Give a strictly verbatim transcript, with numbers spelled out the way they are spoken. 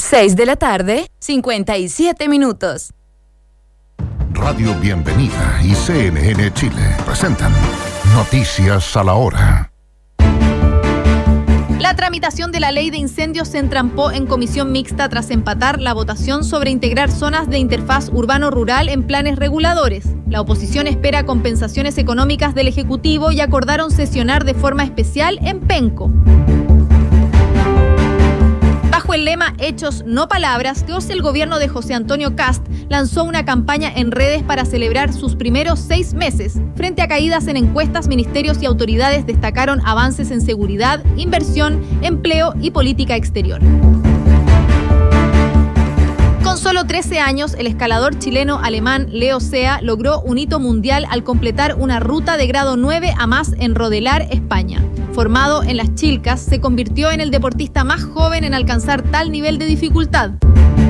seis de la tarde, cincuenta y siete minutos. Radio Bienvenida y C N N Chile presentan Noticias a la Hora. La tramitación de la ley de incendios se entrampó en comisión mixta tras empatar la votación sobre integrar zonas de interfaz urbano-rural en planes reguladores. La oposición espera compensaciones económicas del Ejecutivo y acordaron sesionar de forma especial en Penco. Bajo el lema Hechos, no palabras, Dios, el gobierno de José Antonio Kast lanzó una campaña en redes para celebrar sus primeros seis meses. Frente a caídas en encuestas, ministerios y autoridades destacaron avances en seguridad, inversión, empleo y política exterior. Con solo trece años, el escalador chileno-alemán Leo Sea logró un hito mundial al completar una ruta de grado nueve a más en Rodelar, España. Formado en Las Chilcas, se convirtió en el deportista más joven en alcanzar tal nivel de dificultad.